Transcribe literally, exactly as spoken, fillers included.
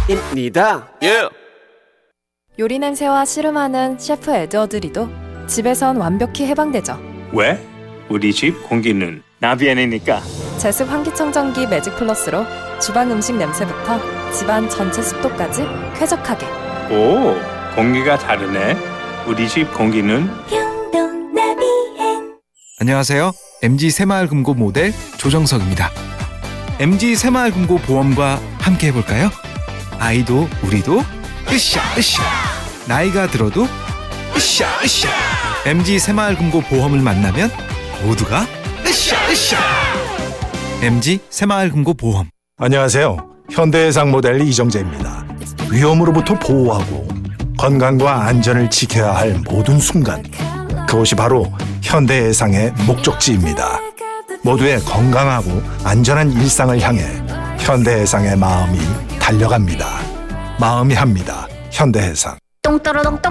입니다. 예. 요리 냄새와 씨름하는 셰프 에드워드 리도 집에선 완벽히 해방되죠. 왜? 우리 집 공기는 나비엔이니까. 제습 환기청정기 매직 플러스로 주방 음식 냄새부터 집안 전체 습도까지 쾌적하게. 오, 공기가 다르네. 우리 집 공기는 평동 나비엔. 안녕하세요. 엠지 새마을금고 모델 조정석입니다. 엠지 새마을금고 보험과 함께 해볼까요? 아이도 우리도 으쌰 으쌰, 나이가 들어도 으쌰 으쌰. 엠지 새마을금고 보험을 만나면 모두가 으쌰 으쌰. 엠지 새마을금고 보험. 안녕하세요. 현대해상 모델 이정재입니다. 위험으로부터 보호하고 건강과 안전을 지켜야 할 모든 순간, 그것이 바로 현대해상의 목적지입니다. 모두의 건강하고 안전한 일상을 향해 현대해상의 마음이 달려갑니다. 마음이 합니다. 현대해상. 똥또로똥똥